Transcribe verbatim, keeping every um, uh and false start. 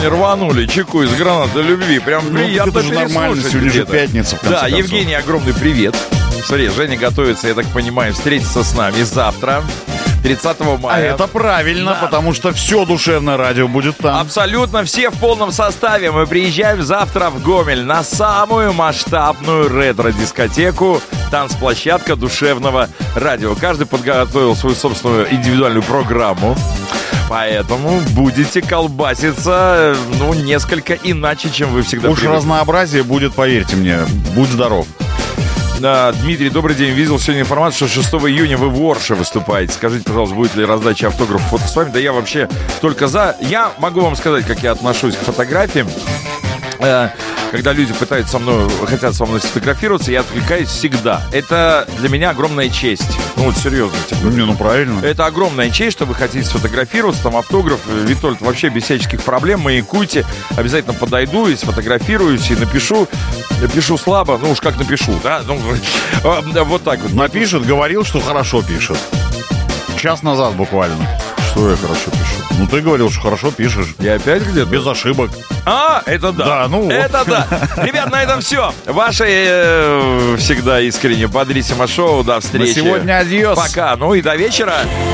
сегодня рванули чеку из граната любви. Прям Ну, приятно это же нормально, переслушать сегодня же где-то. пятница, в конце Да, концов. Евгений, огромный привет. Смотри, Женя готовится, я так понимаю, встретиться с нами завтра, тридцатого А мая. это правильно, Да. потому что все душевное радио будет там. Абсолютно все в полном составе. Мы приезжаем завтра в Гомель на самую масштабную ретро-дискотеку, танцплощадка душевного радио. Каждый подготовил свою собственную индивидуальную программу. Поэтому будете колбаситься, ну, несколько иначе, чем вы всегда Уж привыкли. разнообразие будет, поверьте мне. Будь здоров. Да, Дмитрий, добрый день. Видел сегодня информацию, что шестого июня вы в Орше выступаете. Скажите, пожалуйста, будет ли раздача автографов фото с вами? Да я вообще только за. Я могу вам сказать, как я отношусь к фотографиям. Э, Когда люди пытаются со мной, хотят со мной сфотографироваться, я откликаюсь всегда. Это для меня огромная честь. Ну вот серьезно. Типа. Не, ну правильно. Это огромная честь, что вы хотите сфотографироваться, там автограф. Витольд, вообще без всяческих проблем, маякуйте. Обязательно подойду и сфотографируюсь, и напишу. Напишу слабо, ну уж как напишу, да? Ну, вот так вот. Напишет, говорил, что хорошо пишет. Час назад буквально. Что я хорошо пишу? Ну ты говорил, что хорошо пишешь. Я опять где-то? Без ошибок. А, это да. Да, ну вот. Это да. Ребят, на этом все. Ваше э, всегда искренне Бодрисимо шоу. До встречи. На сегодня адьос. Пока. Ну и до вечера.